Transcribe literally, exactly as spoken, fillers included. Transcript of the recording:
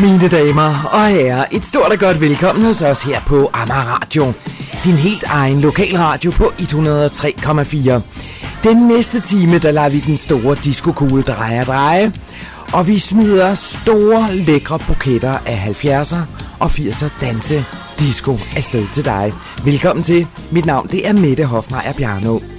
Mine damer og herrer, et stort og godt velkommen hos os her på Amager Radio. Din helt egen lokalradio på et hundrede og tre komma fire. Den næste time, der lader vi den store diskokugle dreje og dreje. Og vi smider store, lækre buketter af halvfjerdser og firser danse disco afsted til dig. Velkommen til. Mit navn det er Mette Hofmeier Bjarno.